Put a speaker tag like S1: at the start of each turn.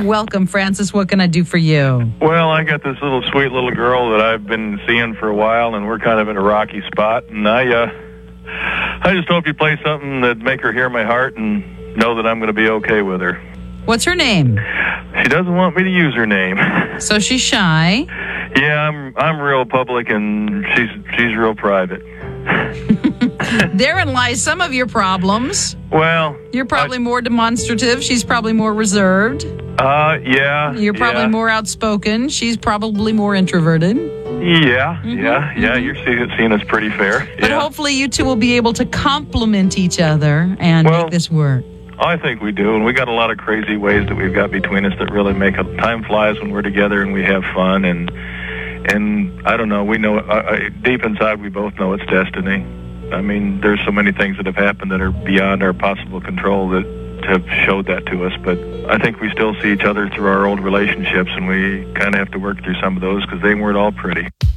S1: welcome, Francis. What can I do for you?
S2: Well, I got this sweet little girl that I've been seeing for a while, and we're kind of in a rocky spot. And I just hope you play something that make her hear my heart and know that I'm going to be okay with her.
S1: What's her name?
S2: She doesn't want me to use her name.
S1: So she's shy.
S2: Yeah, I'm real public, and she's real private.
S1: Therein lies some of your problems.
S2: Well,
S1: You're probably more demonstrative. She's probably more reserved.
S2: Yeah.
S1: You're probably more outspoken. She's probably more introverted.
S2: Yeah, You're seeing us pretty fair.
S1: But hopefully you two will be able to complement each other and make this work.
S2: I think we do, and we got a lot of crazy ways that we've got between us that really make time flies when we're together and we have fun. And I don't know, we know deep inside we both know it's destiny. I mean, there's so many things that have happened that are beyond our possible control that have showed that to us. But I think we still see each other through our old relationships, and we kind of have to work through some of those because they weren't all pretty.